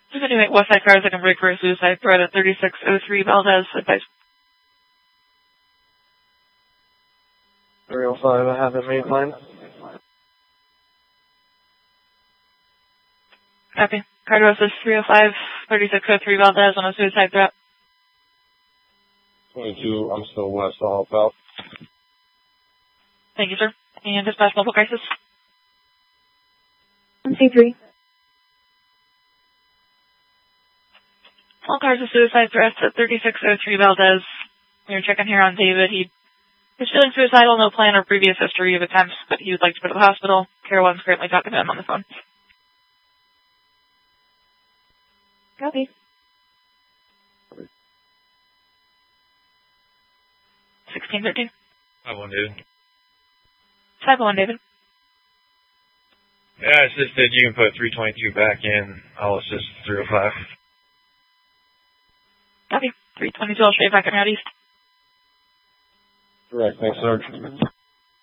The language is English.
If any Westside cars that can break for a suicide threat at 3603 Valdez, advice. 305, I have it mainline. Copy. Cardosis 305, 3603 Valdez on a suicide threat. 22, I'm still west, I'll help out. Thank you, sir. And dispatch mobile crisis. MC3. All cars with suicide threats at 3603 Valdez. We're checking here on David. He is feeling suicidal, no plan or previous history of attempts, but he would like to go to the hospital. Care 1's currently talking to him on the phone. Copy. 1613. 5-1, David. 501, David. Yeah, it's just that you can put 322 back in. I'll assist 305. Copy. 322, I'll straight back and out east. Correct, thanks, Sarge.